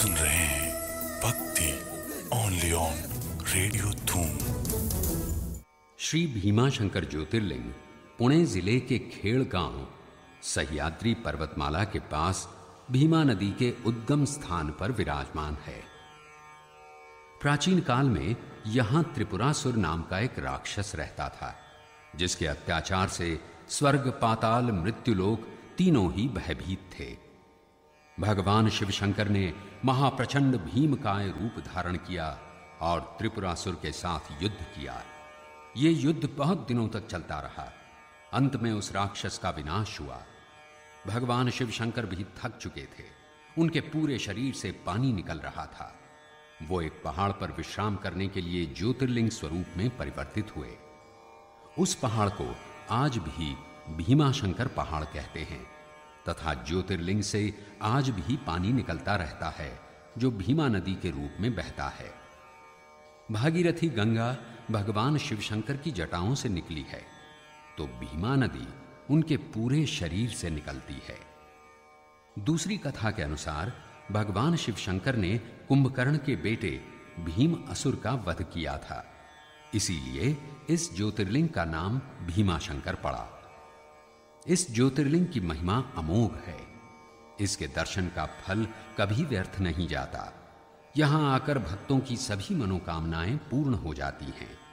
सुन रहे हैं भक्ति ओनली ऑन रेडियो धूम। श्री भीमाशंकर ज्योतिर्लिंग पुणे जिले के खेड़ गांव सह्याद्री पर्वतमाला के पास भीमा नदी के उद्गम स्थान पर विराजमान है। प्राचीन काल में यहां त्रिपुरासुर नाम का एक राक्षस रहता था, जिसके अत्याचार से स्वर्ग, पाताल, मृत्युलोक तीनों ही भयभीत थे। भगवान शिव शंकर ने महाप्रचंड भीमकाय रूप धारण किया और त्रिपुरासुर के साथ युद्ध किया। ये युद्ध बहुत दिनों तक चलता रहा। अंत में उस राक्षस का विनाश हुआ। भगवान शिव शंकर भी थक चुके थे। उनके पूरे शरीर से पानी निकल रहा था। वो एक पहाड़ पर विश्राम करने के लिए ज्योतिर्लिंग स्वरूप में परिवर्तित हुए। उस पहाड़ को आज भी भीमाशंकर पहाड़ कहते हैं तथा ज्योतिर्लिंग से आज भी पानी निकलता रहता है, जो भीमा नदी के रूप में बहता है। भागीरथी गंगा भगवान शिव शंकर की जटाओं से निकली है, तो भीमा नदी उनके पूरे शरीर से निकलती है। दूसरी कथा के अनुसार भगवान शिव शंकर ने कुंभकर्ण के बेटे भीम असुर का वध किया था, इसीलिए इस ज्योतिर्लिंग का नाम भीमाशंकर पड़ा। इस ज्योतिर्लिंग की महिमा अमोघ है। इसके दर्शन का फल कभी व्यर्थ नहीं जाता। यहां आकर भक्तों की सभी मनोकामनाएं पूर्ण हो जाती हैं।